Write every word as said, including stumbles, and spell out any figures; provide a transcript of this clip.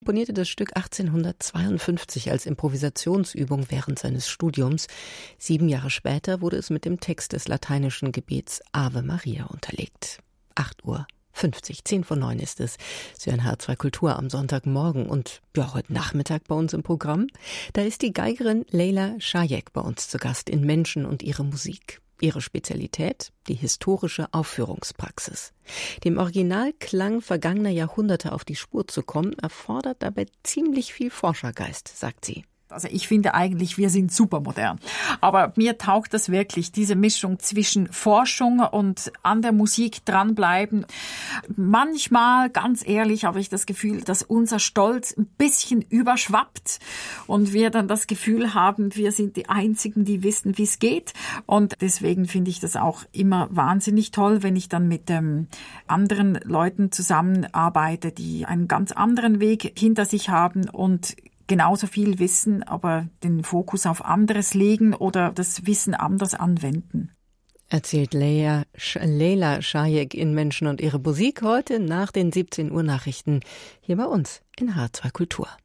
komponierte das Stück achtzehnhundertzweiundfünfzig als Improvisationsübung während seines Studiums. Sieben Jahre später wurde es mit dem Text des lateinischen Gebets Ave Maria unterlegt. acht Uhr fünfzig, zehn vor neun ist es. Sie hören H zwei Kultur am Sonntagmorgen und ja, heute Nachmittag bei uns im Programm. Da ist die Geigerin Leyla Shayek bei uns zu Gast in Menschen und ihre Musik. Ihre Spezialität? Die historische Aufführungspraxis. Dem Originalklang vergangener Jahrhunderte auf die Spur zu kommen, erfordert dabei ziemlich viel Forschergeist, sagt sie. Also ich finde eigentlich, wir sind supermodern. Aber mir taugt das wirklich, diese Mischung zwischen Forschung und an der Musik dranbleiben. Manchmal, ganz ehrlich, habe ich das Gefühl, dass unser Stolz ein bisschen überschwappt und wir dann das Gefühl haben, wir sind die Einzigen, die wissen, wie es geht. Und deswegen finde ich das auch immer wahnsinnig toll, wenn ich dann mit ähm, anderen Leuten zusammenarbeite, die einen ganz anderen Weg hinter sich haben und genauso viel wissen, aber den Fokus auf anderes legen oder das Wissen anders anwenden. Erzählt Leyla, Leyla Shayek in Menschen und ihre Musik heute nach den siebzehn Uhr Nachrichten hier bei uns in H zwei Kultur.